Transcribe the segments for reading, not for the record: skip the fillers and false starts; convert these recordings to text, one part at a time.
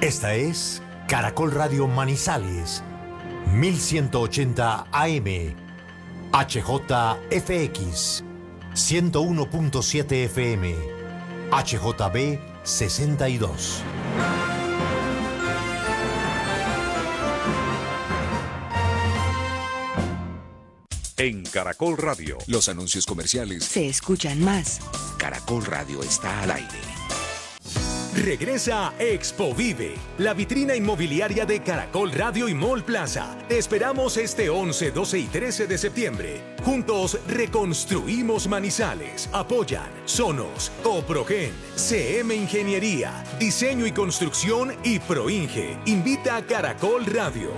Esta es Caracol Radio Manizales, 1180 AM, HJFX, 101.7 FM, HJB 62. En Caracol Radio, los anuncios comerciales se escuchan más. Caracol Radio está al aire. Regresa Expo Vive, la vitrina inmobiliaria de Caracol Radio y Mall Plaza. Te esperamos este 11, 12 y 13 de septiembre. Juntos reconstruimos Manizales. Apoyan Sonos, Coprogen, CM Ingeniería, Diseño y Construcción y Proinge. Invita a Caracol Radio.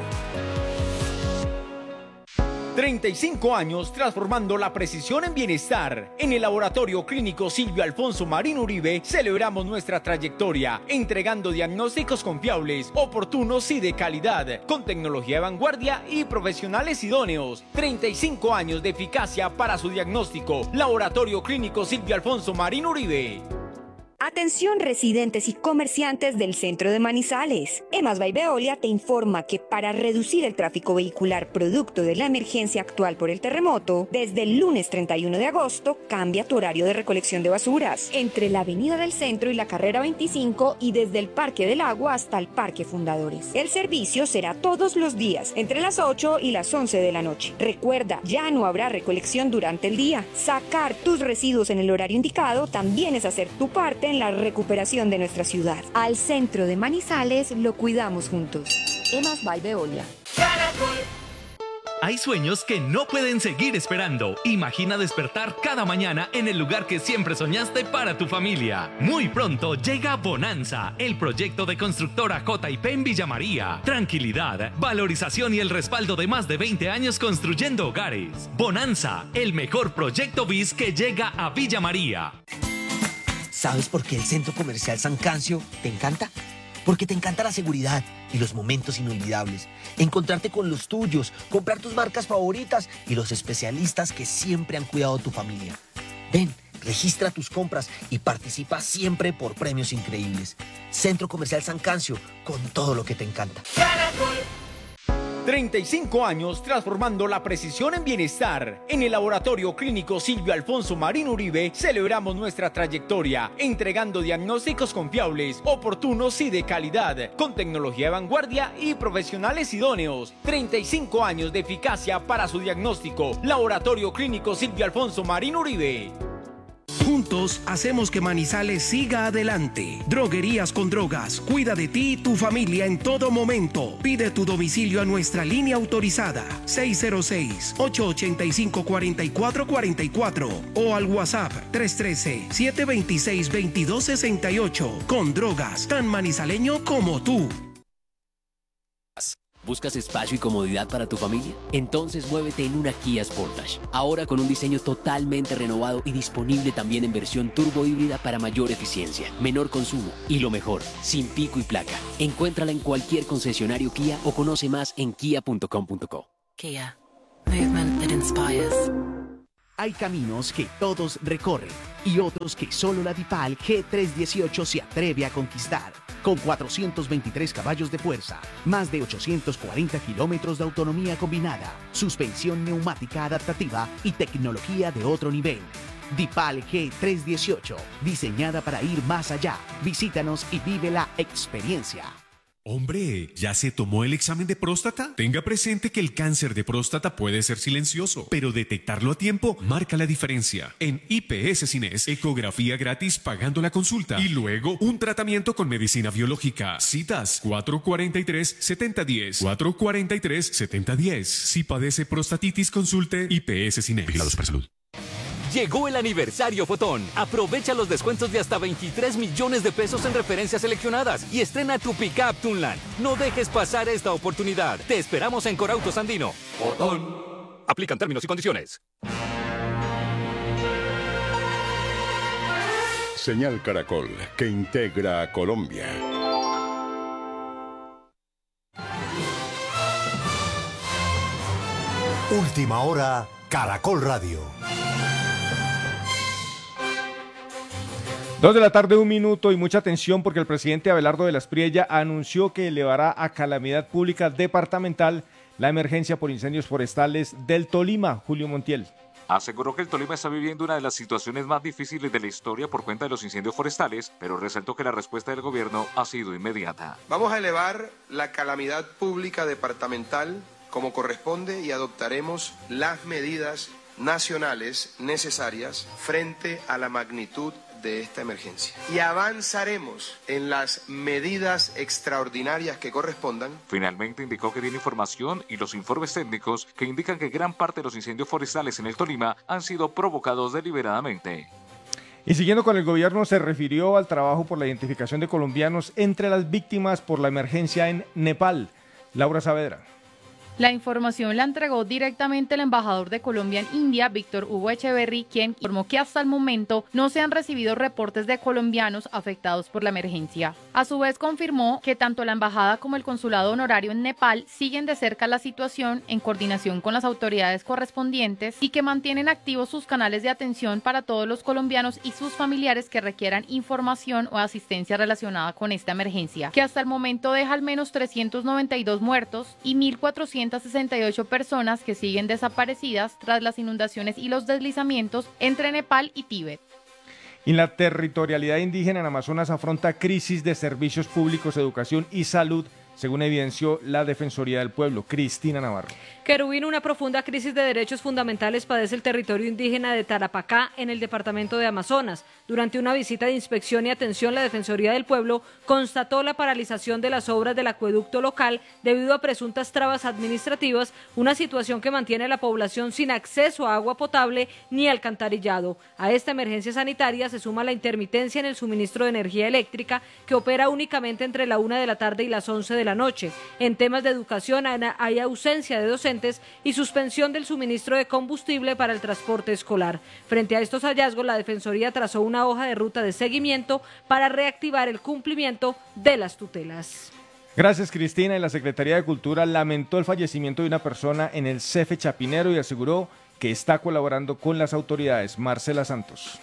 35 años transformando la precisión en bienestar. En el Laboratorio Clínico Silvio Alfonso Marín Uribe celebramos nuestra trayectoria, entregando diagnósticos confiables, oportunos y de calidad, con tecnología de vanguardia y profesionales idóneos. 35 años de eficacia para su diagnóstico. Laboratorio Clínico Silvio Alfonso Marín Uribe. Atención residentes y comerciantes del centro de Manizales. EMAS by Veolia te informa que para reducir el tráfico vehicular producto de la emergencia actual por el terremoto, desde el lunes 31 de agosto cambia tu horario de recolección de basuras entre la Avenida del Centro y la Carrera 25 y desde el Parque del Agua hasta el Parque Fundadores. El servicio será todos los días entre las 8 y las 11 de la noche. Recuerda, ya no habrá recolección durante el día. Sacar tus residuos en el horario indicado también es hacer tu parte en la recuperación de nuestra ciudad. Al centro de Manizales lo cuidamos juntos. EMAS by Veolia. Hay sueños que no pueden seguir esperando. Imagina despertar cada mañana en el lugar que siempre soñaste para tu familia. Muy pronto llega Bonanza, el proyecto de constructora JP en Villa María. Tranquilidad, valorización y el respaldo de más de 20 años construyendo hogares. Bonanza, el mejor proyecto BIS que llega a Villa María. ¿Sabes por qué el Centro Comercial San Cancio te encanta? Porque te encanta la seguridad y los momentos inolvidables. Encontrarte con los tuyos, comprar tus marcas favoritas y los especialistas que siempre han cuidado tu familia. Ven, registra tus compras y participa siempre por premios increíbles. Centro Comercial San Cancio, con todo lo que te encanta. 35 años transformando la precisión en bienestar. En el Laboratorio Clínico Silvio Alfonso Marín Uribe celebramos nuestra trayectoria, entregando diagnósticos confiables, oportunos y de calidad, con tecnología de vanguardia y profesionales idóneos. 35 años de eficacia para su diagnóstico. Laboratorio Clínico Silvio Alfonso Marín Uribe. Juntos hacemos que Manizales siga adelante. Droguerías con Drogas. Cuida de ti y tu familia en todo momento. Pide tu domicilio a nuestra línea autorizada 606-885-4444 o al WhatsApp 313-726-2268. Con Drogas, tan manizaleño como tú. ¿Buscas espacio y comodidad para tu familia? Entonces muévete en una Kia Sportage. Ahora con un diseño totalmente renovado y disponible también en versión turbo híbrida para mayor eficiencia, menor consumo y lo mejor, sin pico y placa. Encuéntrala en cualquier concesionario Kia o conoce más en kia.com.co. Kia. Movement that inspires. Hay caminos que todos recorren y otros que solo la DIPAL G318 se atreve a conquistar. Con 423 caballos de fuerza, más de 840 kilómetros de autonomía combinada, suspensión neumática adaptativa y tecnología de otro nivel. DIPAL G318, diseñada para ir más allá. Visítanos y vive la experiencia. Hombre, ¿ya se tomó el examen de próstata? Tenga presente que el cáncer de próstata puede ser silencioso, pero detectarlo a tiempo marca la diferencia. En IPS Cines, ecografía gratis pagando la consulta y luego un tratamiento con medicina biológica. Citas 443-7010. 443-7010. Si padece prostatitis, consulte IPS Cines. Vigilados para salud. Llegó el aniversario Fotón. Aprovecha los descuentos de hasta 23 millones de pesos en referencias seleccionadas y estrena tu pickup Tunland. No dejes pasar esta oportunidad. Te esperamos en Corautos Andino. Fotón. Aplican términos y condiciones. Señal Caracol, que integra a Colombia. Última hora, Caracol Radio. 2:01 p.m. y mucha atención porque el presidente Abelardo de la Espriella anunció que elevará a calamidad pública departamental la emergencia por incendios forestales del Tolima. Julio Montiel. Aseguró que el Tolima está viviendo una de las situaciones más difíciles de la historia por cuenta de los incendios forestales, pero resaltó que la respuesta del gobierno ha sido inmediata. Vamos a elevar la calamidad pública departamental como corresponde y adoptaremos las medidas nacionales necesarias frente a la magnitud de esta emergencia. Y avanzaremos en las medidas extraordinarias que correspondan. Finalmente indicó que tiene información y los informes técnicos que indican que gran parte de los incendios forestales en el Tolima han sido provocados deliberadamente. Y siguiendo con el gobierno, se refirió al trabajo por la identificación de colombianos entre las víctimas por la emergencia en Nepal. Laura Saavedra. La información la entregó directamente el embajador de Colombia en India, Víctor Hugo Echeverry, quien informó que hasta el momento no se han recibido reportes de colombianos afectados por la emergencia. A su vez confirmó que tanto la embajada como el consulado honorario en Nepal siguen de cerca la situación en coordinación con las autoridades correspondientes y que mantienen activos sus canales de atención para todos los colombianos y sus familiares que requieran información o asistencia relacionada con esta emergencia, que hasta el momento deja al menos 392 muertos y 1.468 personas que siguen desaparecidas tras las inundaciones y los deslizamientos entre Nepal y Tíbet. Y la territorialidad indígena en Amazonas afronta crisis de servicios públicos, educación y salud, según evidenció la Defensoría del Pueblo. Cristina Navarro. Querubín, una profunda crisis de derechos fundamentales padece el territorio indígena de Tarapacá en el departamento de Amazonas. Durante una visita de inspección y atención, la Defensoría del Pueblo constató la paralización de las obras del acueducto local debido a presuntas trabas administrativas, una situación que mantiene a la población sin acceso a agua potable ni alcantarillado. A esta emergencia sanitaria se suma la intermitencia en el suministro de energía eléctrica, que opera únicamente entre la 1 de la tarde y las 11 de la noche. En temas de educación hay ausencia de docentes y suspensión del suministro de combustible para el transporte escolar. Frente a estos hallazgos, la Defensoría trazó una hoja de ruta de seguimiento para reactivar el cumplimiento de las tutelas. Gracias, Cristina. Y la Secretaría de Cultura lamentó el fallecimiento de una persona en el CEFE Chapinero y aseguró que está colaborando con las autoridades. Marcela Santos.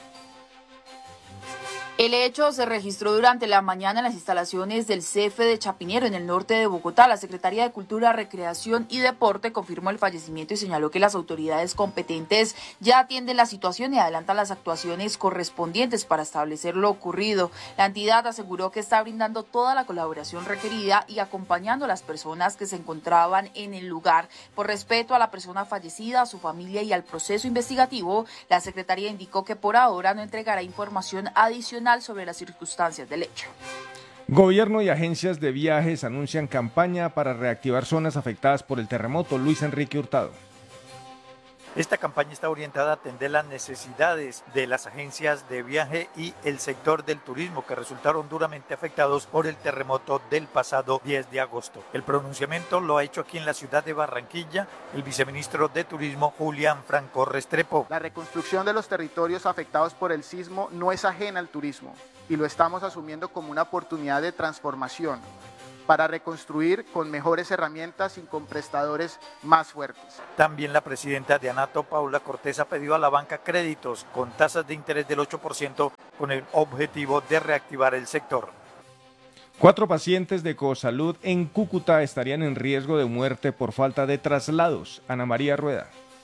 El hecho se registró durante la mañana en las instalaciones del CEFE de Chapinero, en el norte de Bogotá. La Secretaría de Cultura, Recreación y Deporte confirmó el fallecimiento y señaló que las autoridades competentes ya atienden la situación y adelantan las actuaciones correspondientes para establecer lo ocurrido. La entidad aseguró que está brindando toda la colaboración requerida y acompañando a las personas que se encontraban en el lugar. Por respeto a la persona fallecida, a su familia y al proceso investigativo, la Secretaría indicó que por ahora no entregará información adicional sobre las circunstancias del hecho. Gobierno y agencias de viajes anuncian campaña para reactivar zonas afectadas por el terremoto. Luis Enrique Hurtado. Esta campaña está orientada a atender las necesidades de las agencias de viaje y el sector del turismo, que resultaron duramente afectados por el terremoto del pasado 10 de agosto. El pronunciamiento lo ha hecho aquí en la ciudad de Barranquilla el viceministro de Turismo, Julián Franco Restrepo. La reconstrucción de los territorios afectados por el sismo no es ajena al turismo y lo estamos asumiendo como una oportunidad de transformación para reconstruir con mejores herramientas y con prestadores más fuertes. También la presidenta de ANATO, Paula Cortés, ha pedido a la banca créditos con tasas de interés del 8% con el objetivo de reactivar el sector. 4 pacientes de Cosalud en Cúcuta estarían en riesgo de muerte por falta de traslados. Ana María Rueda.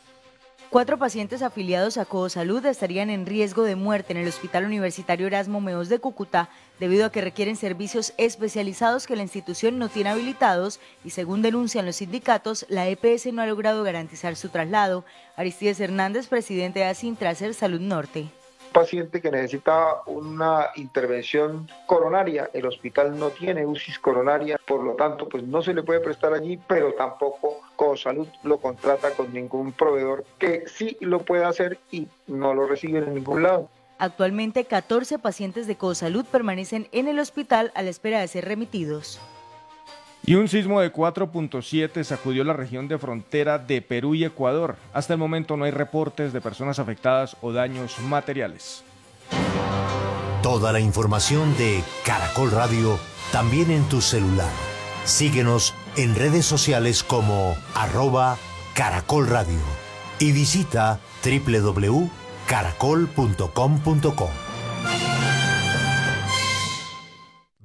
4 pacientes afiliados a Cosalud estarían en riesgo de muerte en el Hospital Universitario Erasmo Meos de Cúcuta debido a que requieren servicios especializados que la institución no tiene habilitados y, según denuncian los sindicatos, la EPS no ha logrado garantizar su traslado. Aristides Hernández, presidente de Asintraser Salud Norte. Paciente que necesita una intervención coronaria, el hospital no tiene UCIs coronaria, por lo tanto pues no se le puede prestar allí, pero tampoco Cosalud lo contrata con ningún proveedor que sí lo pueda hacer y no lo reciben en ningún lado. Actualmente 14 pacientes de Cosalud permanecen en el hospital a la espera de ser remitidos. Y un sismo de 4.7 sacudió la región de frontera de Perú y Ecuador. Hasta el momento no hay reportes de personas afectadas o daños materiales. Toda la información de Caracol Radio también en tu celular. Síguenos en redes sociales como @Caracol Radio y visita www.caracol.com.co.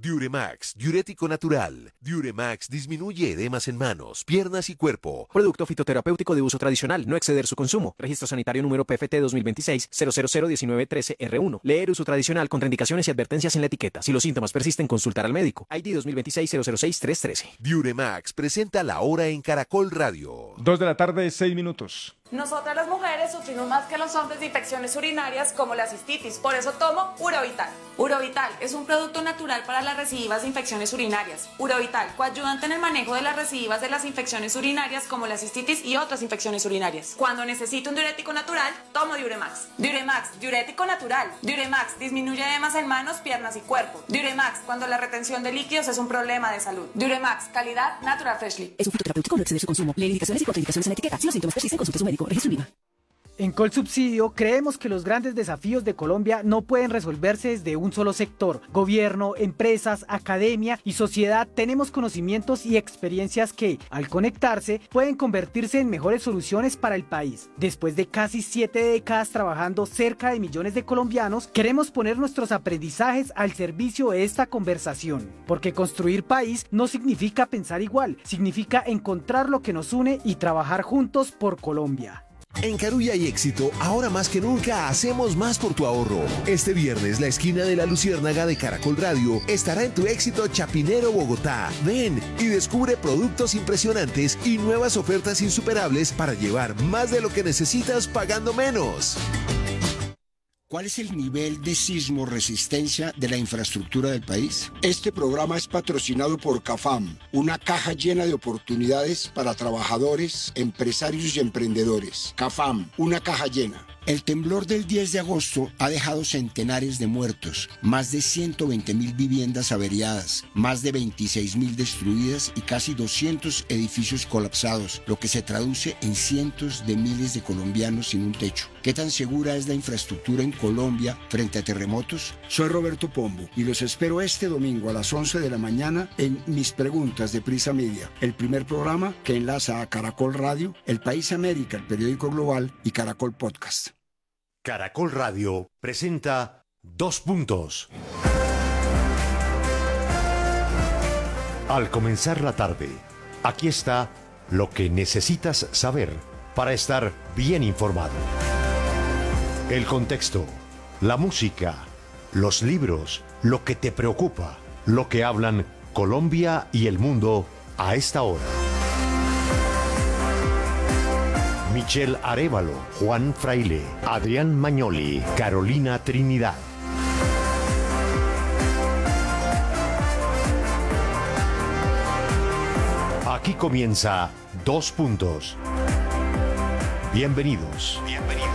Diuremax, diurético natural. Diuremax disminuye edemas en manos, piernas y cuerpo. Producto fitoterapéutico de uso tradicional, no exceder su consumo. Registro sanitario número PFT 2026-0001913R1. Leer uso tradicional, contraindicaciones y advertencias en la etiqueta. Si los síntomas persisten, consultar al médico. ID 2026-006-313. Diuremax presenta La Hora en Caracol Radio. 2:06 p.m. Nosotras las mujeres sufrimos más que los hombres de infecciones urinarias como la cistitis, por eso tomo Urovital. Urovital es un producto natural para las recidivas de infecciones urinarias. Urovital, coayudante en el manejo de las recidivas de las infecciones urinarias como la cistitis y otras infecciones urinarias. Cuando necesito un diurético natural, tomo Diuremax. Diuremax, diurético natural. Diuremax, disminuye edemas en manos, piernas y cuerpo. Diuremax, cuando la retención de líquidos es un problema de salud. Diuremax, calidad Natural Freshly. Es un fitoterapéutico, no exceder su consumo. Lee indicaciones y contraindicaciones en la etiqueta. Si los síntomas persisten, consulte a su médico. Registro INVIMA. En Colsubsidio creemos que los grandes desafíos de Colombia no pueden resolverse desde un solo sector. Gobierno, empresas, academia y sociedad tenemos conocimientos y experiencias que, al conectarse, pueden convertirse en mejores soluciones para el país. Después de casi 7 décadas trabajando cerca de millones de colombianos, queremos poner nuestros aprendizajes al servicio de esta conversación. Porque construir país no significa pensar igual, significa encontrar lo que nos une y trabajar juntos por Colombia. En Carulla hay éxito, ahora más que nunca hacemos más por tu ahorro. Este viernes la esquina de la Luciérnaga de Caracol Radio estará en tu éxito Chapinero, Bogotá. Ven y descubre productos impresionantes y nuevas ofertas insuperables para llevar más de lo que necesitas pagando menos. ¿Cuál es el nivel de sismo resistencia de la infraestructura del país? Este programa es patrocinado por CAFAM, una caja llena de oportunidades para trabajadores, empresarios y emprendedores. CAFAM, una caja llena. El temblor del 10 de agosto ha dejado centenares de muertos, más de 120.000 viviendas averiadas, más de 26.000 destruidas y casi 200 edificios colapsados, lo que se traduce en cientos de miles de colombianos sin un techo. ¿Qué tan segura es la infraestructura en Colombia frente a terremotos? Soy Roberto Pombo y los espero este domingo a las 11 de la mañana en Mis Preguntas de Prisa Media, el primer programa que enlaza a Caracol Radio, El País América, el periódico global y Caracol Podcast. Caracol Radio presenta 2 puntos. Al comenzar la tarde, aquí está lo que necesitas saber para estar bien informado. El contexto, la música, los libros, lo que te preocupa, lo que hablan Colombia y el mundo a esta hora. Michelle Arévalo, Juan Fraile, Adrián Magnoli, Carolina Trinidad. Aquí comienza 2 puntos. Bienvenidos.